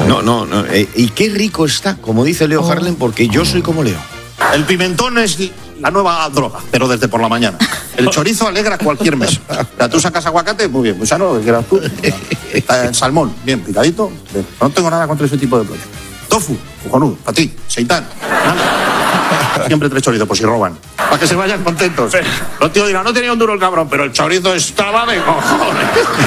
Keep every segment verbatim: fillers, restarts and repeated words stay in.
No, no, no. Eh, y qué rico está, como dice Leo oh. Harlem, porque yo soy como Leo. El pimentón es la nueva droga, pero desde por la mañana. El chorizo alegra cualquier mesa. O sea, tú sacas aguacate, muy bien, pues ya no lo quieras tú. El salmón, bien picadito. No tengo nada contra ese tipo de platos. Tofu, cojonudo, para ti, seitán. Siempre tres chorizos, por si roban. Para que se vayan contentos. Los tíos dirán, no tenía un duro el cabrón, pero el chorizo estaba de cojones.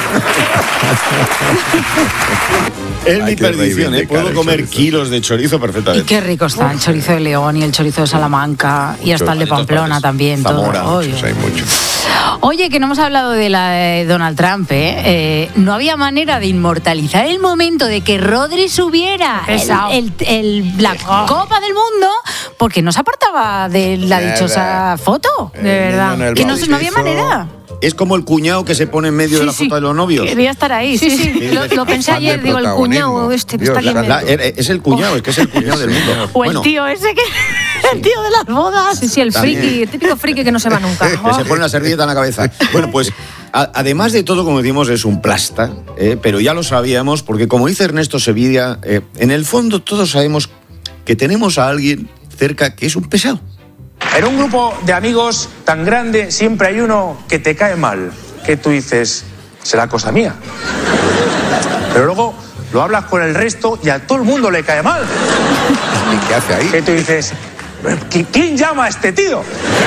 Es mi perdición, ¿eh? Puedo comer kilos de chorizo perfectamente. Y qué rico está el chorizo de León y el chorizo de Salamanca y hasta el de Pamplona también. Zamora, todo. muchos, hay muchos. Oye, que no hemos hablado de la de Donald Trump, ¿eh? Eh, no había manera de inmortalizar el momento de que Rodri subiera el, el, el, la oh. Copa del Mundo porque no se apartaba de la dichosa foto. De verdad. Que no, no había manera. Es como el cuñado que se pone en medio sí, de la foto sí. de los novios. Quería estar ahí, sí, sí. sí. Lo, lo pensé ayer, digo, el cuñado este que Dios, está aquí la, la, Es el cuñado, es que es el cuñado del mundo. O bueno. el tío ese que... El tío de las bodas. Sí, sí, el También. friki, el típico friki que no se va nunca. Que se pone la servilleta en la cabeza. Bueno, pues... A, además de todo, como decimos, es un plasta, eh, pero ya lo sabíamos, porque como dice Ernesto Sevilla, eh, en el fondo todos sabemos que tenemos a alguien cerca que es un pesado. En un grupo de amigos tan grande siempre hay uno que te cae mal, que tú dices, será cosa mía. Pero luego lo hablas con el resto y a todo el mundo le cae mal. ¿Y qué hace ahí? Que tú dices, ¿quién llama a este tío?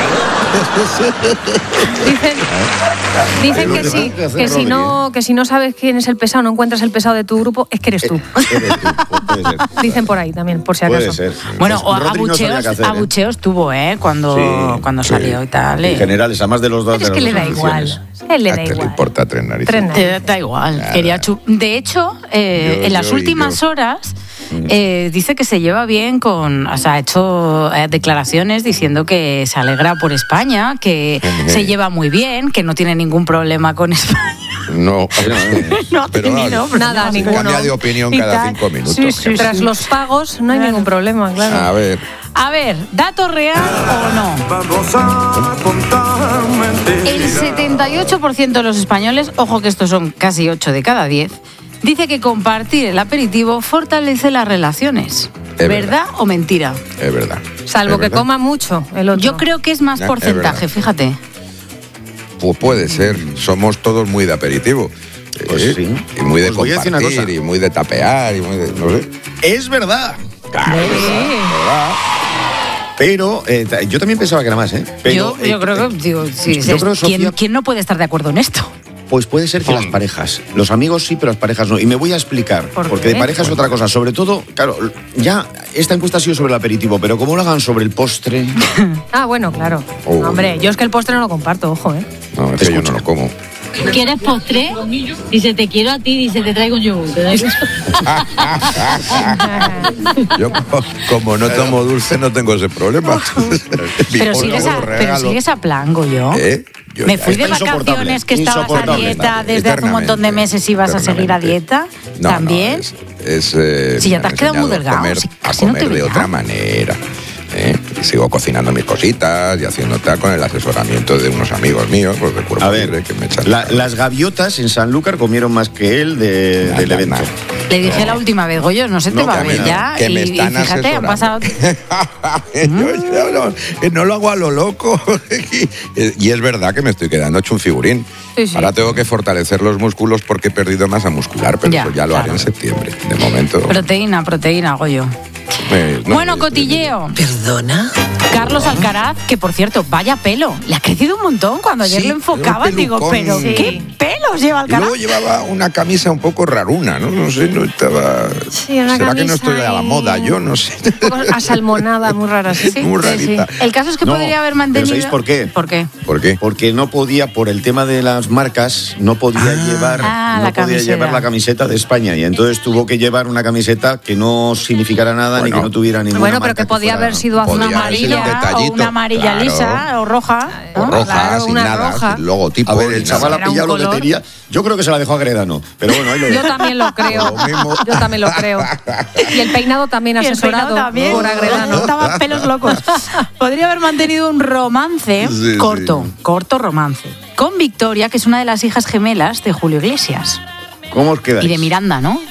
Dicen, dicen que sí, que si no, que si no sabes quién es el pesado, no encuentras el pesado de tu grupo, es que eres tú. Eres tú, puede ser. Dicen por ahí también, por si acaso. Puede ser. Bueno, pues o abucheos, no hacer, abucheos ¿eh? tuvo, ¿eh? Cuando, sí, cuando sí. salió y tal. ¿eh? En general, es a más de los dos. Pero de es que las le da igual. Él le da igual. le importa tres narices. Tres narices. Da igual. Nada. Quería chup... De hecho, eh, yo, en las yo, últimas yo. horas... Eh, dice que se lleva bien con, o sea, ha hecho eh, declaraciones diciendo que se alegra por España, que se lleva muy bien, que no tiene ningún problema con España. No, no ha tenido no, nada, ninguno. Cambia de opinión cada cinco minutos. Sí, sí, tras sí. los pagos no hay claro. ningún problema, claro. A ver. A ver, ¿dato real o no? Vamos a contar mentiras. El setenta y ocho por ciento de los españoles, ojo que estos son casi ocho de cada diez, dice que compartir el aperitivo fortalece las relaciones. ¿Verdad, ¿Verdad o mentira? Es verdad. Salvo es que verdad. coma mucho el otro. Yo creo que es más porcentaje, fíjate. Pues puede ser. Somos todos muy de aperitivo. Pues ¿eh? sí. Y muy de pues compartir, y muy de tapear, y muy de... No sé. Es verdad. Claro, sí. es verdad. Pero eh, yo también pensaba que era más, ¿eh? Pero, yo, yo eh, creo que, digo, sí, yo es, creo, Sofía, ¿quién, ¿quién no puede estar de acuerdo en esto? Pues puede ser que las parejas, los amigos sí, pero las parejas no. Y me voy a explicar, ¿Por porque qué? de pareja es otra cosa. Sobre todo, claro, ya esta encuesta ha sido sobre el aperitivo, pero como lo hagan sobre el postre... Ah, bueno, claro. Oh. Hombre, yo es que el postre no lo comparto, ojo, ¿eh? No, es que yo no lo como. ¿Quieres postre? Dice, te quiero a ti, dice, te traigo un yogur. Yo, como no tomo dulce, no tengo ese problema. pero, sigues a, pero sigues a plan, Goyo. ¿Eh? Yo Me fui de Está vacaciones que estabas a dieta desde hace un montón de meses y vas a seguir a dieta. No, ¿También? No, es, es, eh, si ya te has quedado muy delgado. A comer, si, a si comer no te de otra manera. ¿eh? Y sigo cocinando mis cositas y haciendo tal con el asesoramiento de unos amigos míos, pues de cuerpo A ver, libre, que me echan la, las gaviotas en Sanlúcar comieron más que él de, Nada, del evento. nada. Le dije no. la última vez, Goyo, no se te No, va a que ver me- ya. que y, me y están fíjate, han pasado... Yo- yo no, eh, no lo hago a lo loco. Y es verdad que me estoy quedando hecho un figurín. Sí, sí. Ahora tengo que fortalecer los músculos porque he perdido masa muscular, pero Ya, eso ya lo claro. haré en septiembre. De momento. Proteína, proteína, Goyo. eh, no, bueno, eh, cotilleo. ¿Perdona? Carlos Alcaraz, que por cierto, vaya pelo. Le ha crecido un montón. Cuando ayer Sí, le enfocaban, un digo, pelucón. pero Sí. ¿qué pelos lleva Y Alcaraz? luego llevaba una camisa un poco raruna, ¿no? No sé, no estaba... Sí, una ¿Será que no camisa estoy a la ahí moda? Yo no sé. Un poco asalmonada, muy rara, sí. Muy Sí, sí. rarita. El caso es que No, podría haber pero mantenido... ¿sabéis por qué? ¿Por qué? ¿Por qué? Porque no podía, por el tema de las marcas, no podía llevar, Ah, no la podía camiseta. llevar la camiseta de España. Y entonces tuvo que llevar una camiseta que no significara nada Bueno. ni que no tuviera ninguna Bueno, pero marca que podía fuera- haber sido azul Una Podía haber sido amarilla un o detallito, una amarilla claro. lisa o roja. O ¿no? roja, Claro, sin una nada, roja. sin logotipo. A ver, el ni chaval nada. ha Era un pillado lo que color. tenía. Yo creo que se la dejó a Gredano. Pero bueno, ahí lo Yo dejo. también lo creo. Lo mismo. Yo también lo creo. Y el peinado también Y el asesorado peinado también. por Agredano. Estaban pelos locos. Podría haber mantenido un romance Sí, corto, sí. corto romance, con Victoria, que es una de las hijas gemelas de Julio Iglesias. ¿Cómo os quedáis? Y de Miranda, ¿no?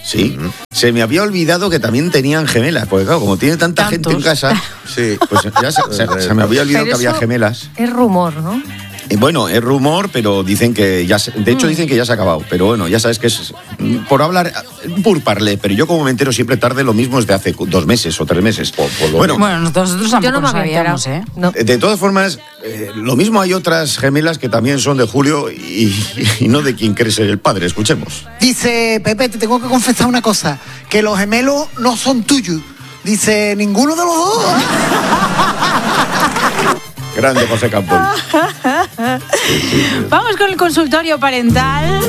Sí. Uh-huh. Se me había olvidado que también tenían gemelas, porque claro, como tiene tanta Tantos. gente en casa, Sí. pues ya se, se, se me había olvidado Pero que había eso gemelas. Es rumor, ¿no? Y bueno, es rumor, pero dicen que ya se, de hecho dicen que ya se ha acabado, pero bueno, ya sabes que es por hablar, por parler, pero yo como me entero siempre tarde lo mismo desde hace dos meses o tres meses. Por, por lo bueno, Bueno, nosotros tampoco Yo no me lo había sabíamos, enterado. ¿eh? No. de todas formas, eh, lo mismo hay otras gemelas que también son de Julio y, y no de quien cree ser el padre. Escuchemos. Dice, Pepe, te tengo que confesar una cosa, que los gemelos no son tuyos. Dice, ninguno de los dos. Grande José Campos. Vamos con el consultorio parental.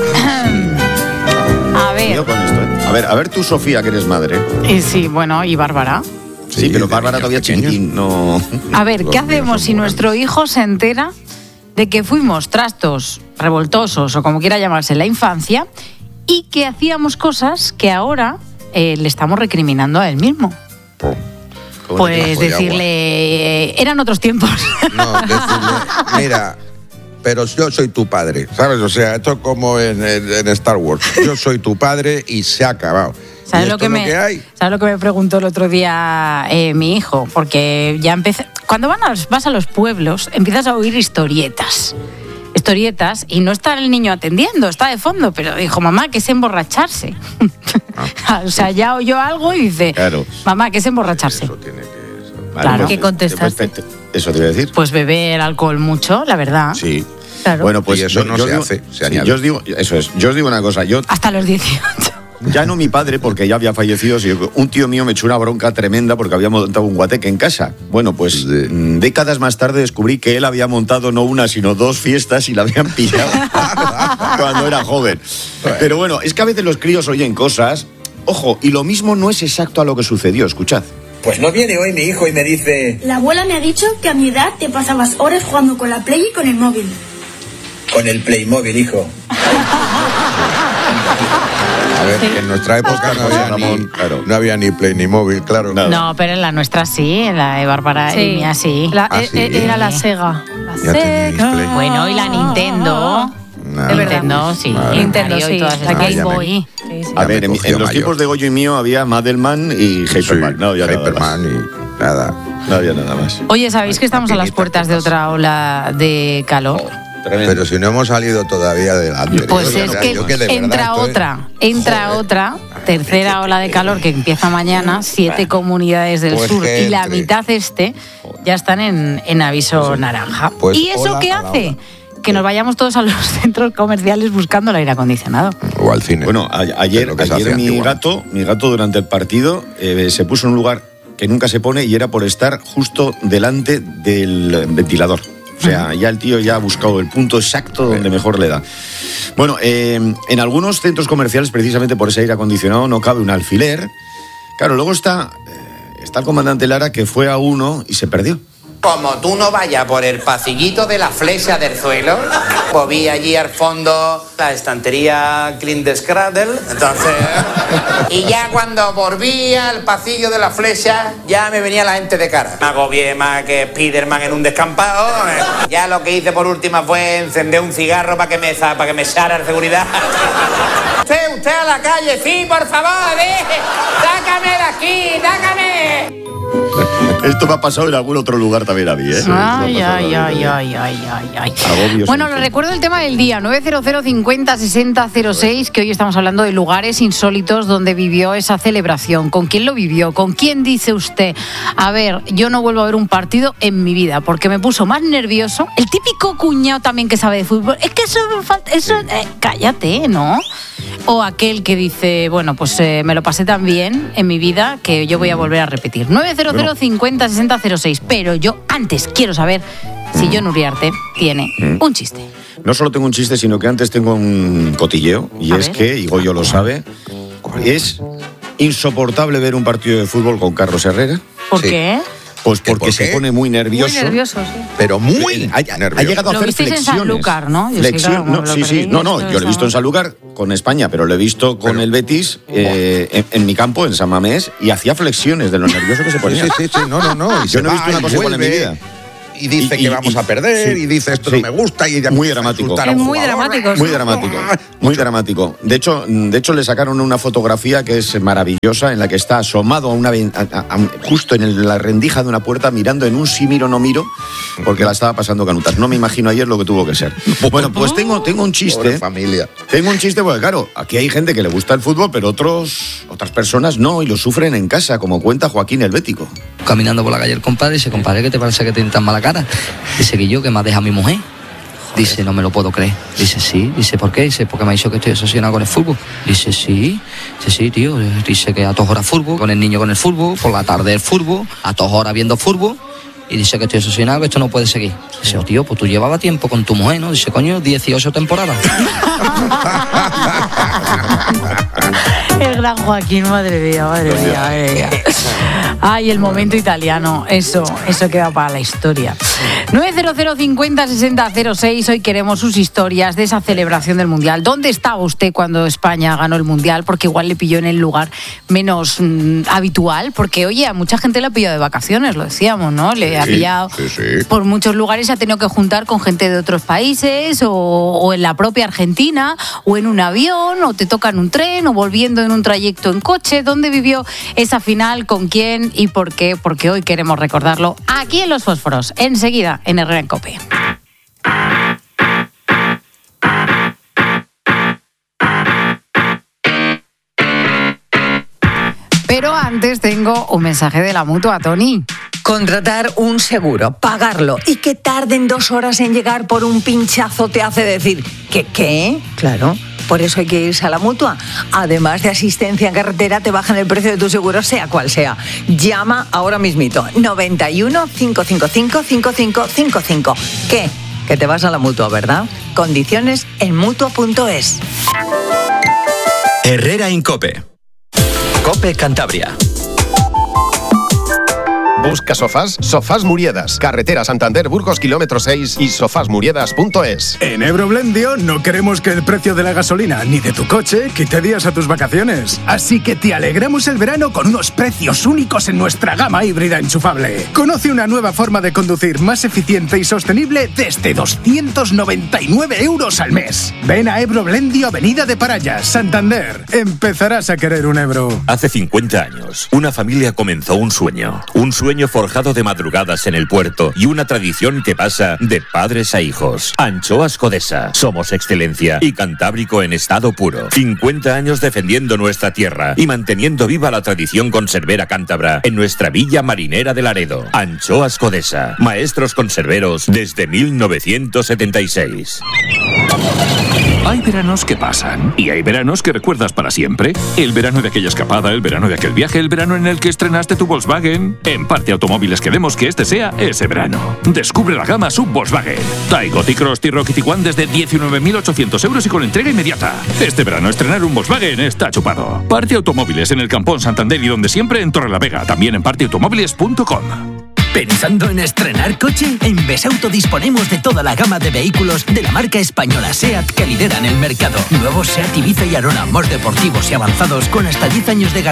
A ver. Cuidado con esto, ¿eh? A ver, a ver tú, Sofía, que eres madre. Y sí, bueno, y Bárbara. Sí, Sí, pero de Bárbara niños todavía pequeños. chiquitín, no. A ver, Los ¿qué míos hacemos son si muy nuestro hijo se entera de que fuimos trastos revoltosos o como quiera llamarse en la infancia y que hacíamos cosas que ahora eh, le estamos recriminando a él mismo? Po. Pues Bajo de decirle, eh, eran otros tiempos. No, decirle, mira, pero yo soy tu padre, ¿sabes? O sea, esto es como en, en- en Star Wars. Yo soy tu padre y se ha acabado. ¿Sabes ¿Y lo, esto que es me, lo que hay? ¿Sabes lo que me preguntó el otro día eh, mi hijo? Porque ya empecé... Cuando van a los- vas a los pueblos, empiezas a oír historietas. Historietas, y no está el niño atendiendo, está de fondo, pero dijo, mamá, que es emborracharse. O sea, ya oyó algo y dice, Claro. mamá, que es emborracharse. Eso tiene que ser. Vale, Claro. pues, ¿Qué contestaste? pues, te- te- Eso te iba a decir. Pues beber alcohol mucho, la verdad. Sí. Claro. Bueno, pues Y eso no yo se digo- hace, se sí, añade. yo os digo, eso es. Yo os digo una cosa. Yo Hasta los dieciocho. ya no mi padre porque ya había fallecido, sino un tío mío me echó una bronca tremenda porque había montado un guateque en casa. Bueno, pues Sí. mm, décadas más tarde descubrí que él había montado no una sino dos fiestas y la habían pillado cuando era joven. Pero bueno, es que a veces los críos oyen cosas. Ojo, y lo mismo no es exacto a lo que sucedió. Escuchad. Pues no viene hoy mi hijo y me dice, La abuela me ha dicho que a mi edad te pasabas horas jugando con la Play y con el móvil. con el Playmobil, hijo. A ver, que en nuestra época no había, Ramón, ni, claro. no había ni Play ni móvil, claro. Nada. No, pero en la nuestra sí, en la de Bárbara y mía sí. La- Ah, e- sí. e- Era la Sega. La Ya tenéis Sega. Play. Bueno, y la Nintendo. Nada. Es verdad. Nintendo, sí. Madre Nintendo, Mario y sí. todas La esas. Game Boy. Sí, sí. A Ya ver, me en, cogió en los mayor. tiempos de Goyo y mío había Madelman y Sí, Hyperman. No había nada más. Hyperman y nada. No había nada más. Oye, ¿sabéis que estamos a las Maquinitas, puertas de cosas. otra ola de calor? Tremendo. Pero si no hemos salido todavía de la anterior. Pues o sea, es que yo de verdad entra estoy- otra, entra Joder. otra, tercera ola de calor que empieza mañana, siete comunidades del Pues sur que y la entre. mitad este ya están en, en aviso naranja. Pues ¿Y eso hola qué a la hace? hora. Que nos vayamos todos a los centros comerciales buscando el aire acondicionado. O al cine. Bueno, a- Que es ayer, lo que se ayer hacía mi antiguamente. gato, mi gato durante el partido eh, se puso en un lugar que nunca se pone y era por estar justo delante del ventilador. O sea, ya el tío ya ha buscado el punto exacto donde mejor le da. Bueno, eh, en algunos centros comerciales, precisamente por ese aire acondicionado, no cabe un alfiler. Claro, luego está, eh, está el comandante Lara que fue a uno y se perdió. Como tú no vayas por el pasillito de la flecha del suelo, pues vi allí al fondo la estantería Clint Scradle, entonces... Y ya cuando volví al pasillo de la flecha, ya me venía la gente de cara. Me agobié más que Spiderman en un descampado. Ya lo que hice por última fue encender un cigarro para que me, para que me echara la seguridad. Usted, usted a la calle, sí, por favor, ¿eh? ¡Sácame de aquí, sácame! Esto me ha pasado en algún otro lugar también a mí, ¿eh? Ay, Esto me ha ay, pasado ay, también. ay, ay, ay, ay. Agobios Bueno, en les el recuerdo el tema del día, nueve cero cero cincuenta sesenta cero seis, que hoy estamos hablando de lugares insólitos donde vivió esa celebración. ¿Con quién lo vivió? ¿Con quién dice usted? A ver, yo no vuelvo a ver un partido en mi vida porque me puso más nervioso. El típico cuñado también que sabe de fútbol. Es que eso, falta- eso eh, cállate, ¿no? O aquel que dice, bueno, pues eh, me lo pasé tan bien en mi vida que yo voy a volver a repetir. nueve cero cero cincuenta sesenta cero seis. Pero yo antes quiero saber si Jon Uriarte tiene un chiste. No solo tengo un chiste, sino que antes tengo un cotilleo, y A es ver. que, y Goyo lo sabe, es insoportable ver un partido de fútbol con Carlos Herrera. ¿Por Sí. qué? Pues ¿Que porque por se qué? pone muy nervioso. Muy nervioso, sí. Pero muy Ha, ha nervioso. llegado a Lo hacer visteis en flexiones. Sanlúcar, ¿no? Yo sí, Flexión- claro, como no, lo sí, sí. perdí, No, no, esto yo lo he es visto en algo- Sanlúcar con España, pero lo he visto con Pero- el Betis eh, en, en mi campo, en San Mamés, y hacía flexiones de lo nervioso que se Sí, ponía. sí, sí, sí, no, no, no. y Yo se no he va visto una y cosa igual en mi vuelve, vida. y dice y, que y, vamos y, a perder sí, y dice esto sí, no me gusta y muy dramático. Es muy dramático. Muy dramático. Muy dramático. De hecho, de hecho le sacaron una fotografía que es maravillosa en la que está asomado a una a, a, justo en el, la rendija de una puerta mirando en un sí miro no miro porque la estaba pasando canutas. No me imagino ayer lo que tuvo que ser. Bueno, pues tengo tengo un chiste. Pobre familia. Tengo un chiste porque claro, aquí hay gente que le gusta el fútbol, pero otros otras personas no y lo sufren en casa, como cuenta Joaquín el Bético. Caminando por la calle el compadre dice, compadre, ¿qué te parece que tienes tan mala cara? Dice que yo, que me ha dejado mi mujer. Dice, no me lo puedo creer. Dice, sí. Dice, ¿por qué? Dice, porque me ha dicho que estoy obsesionado con el fútbol. Dice, sí. Dice, sí, tío. Dice que a todas horas fútbol, con el niño con el fútbol, por la tarde el fútbol, a todas horas viendo fútbol. Y dice que estoy obsesionado, que esto no puede seguir. Dice, oh, tío, pues tú llevabas tiempo con tu mujer, ¿no? Dice, coño, dieciocho temporadas. El gran Joaquín, madre mía, madre mía, madre mía. Ay, el momento italiano, eso, eso queda para la historia. nueve cero cero cincuenta sesenta cero seis, hoy queremos sus historias de esa celebración del Mundial. ¿Dónde estaba usted cuando España ganó el Mundial? Porque igual le pilló en el lugar menos mmm, habitual, porque oye, a mucha gente le ha pillado de vacaciones, lo decíamos, ¿no? Le ha sí, pillado sí, sí. por muchos lugares, se ha tenido que juntar con gente de otros países o, o en la propia Argentina o en un avión o te toca en un tren o volviendo en un trayecto en coche. ¿Dónde vivió esa final? ¿Con quién? ¿Y por qué? Porque hoy queremos recordarlo aquí en Los Fósforos, enseguida en Herrera en COPE. Pero antes tengo un mensaje de la Mutua, Tony. Contratar un seguro, pagarlo y que tarden dos horas en llegar por un pinchazo te hace decir ¿qué? ¿Qué? Claro. Por eso hay que irse a la Mutua. Además de asistencia en carretera, te bajan el precio de tu seguro, sea cual sea. Llama ahora mismito. noventa y uno, cinco cinco cinco, cinco cinco cinco cinco. ¿Qué? Que te vas a la Mutua, ¿verdad? Condiciones en mutua punto es. Herrera en COPE. COPE Cantabria. Busca sofás, Sofás Muriedas, carretera Santander Burgos kilómetro seis y sofás muriedas punto es. En Ebroblendio no queremos que el precio de la gasolina ni de tu coche quite días a tus vacaciones. Así que te alegramos el verano con unos precios únicos en nuestra gama híbrida enchufable. Conoce una nueva forma de conducir más eficiente y sostenible desde doscientos noventa y nueve euros al mes. Ven a Ebroblendio, Avenida de Parayas, Santander. Empezarás a querer un Ebro. Hace cincuenta años, una familia comenzó un sueño. Un sueño forjado de madrugadas en el puerto y una tradición que pasa de padres a hijos. Anchoas Codesa. Somos excelencia y Cantábrico en estado puro. cincuenta años defendiendo nuestra tierra y manteniendo viva la tradición conservera cántabra en nuestra villa marinera de Laredo. Anchoas Codesa. Maestros conserveros desde mil novecientos setenta y seis. Hay veranos que pasan y hay veranos que recuerdas para siempre. El verano de aquella escapada, el verano de aquel viaje, el verano en el que estrenaste tu Volkswagen. En Parte Automóviles queremos que este sea ese verano. Descubre la gama sub Volkswagen. Taigo, T-Cross, T-Roc y Tiguan desde diecinueve mil ochocientos euros y con entrega inmediata. Este verano estrenar un Volkswagen está chupado. Parte Automóviles en el Campón Santander y donde siempre en Torrelavega. También en parte automóviles punto com. ¿Pensando en estrenar coche? En Besauto disponemos de toda la gama de vehículos de la marca española SEAT que lideran el mercado. Nuevos SEAT Ibiza y Arona, más deportivos y avanzados con hasta diez años de garantía.